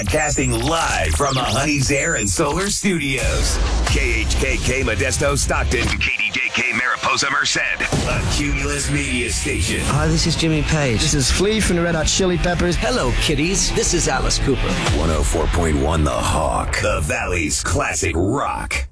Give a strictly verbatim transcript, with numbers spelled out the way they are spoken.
Casting live from the Honey's Air and Solar Studios. K H K K Modesto, Stockton. K D J K Mariposa, Merced. A Cumulus Media Station. Hi, this is Jimmy Page. This is Flea from the Red Hot Chili Peppers. Hello, kiddies. This is Alice Cooper. one oh four point one The Hawk. The Valley's classic rock.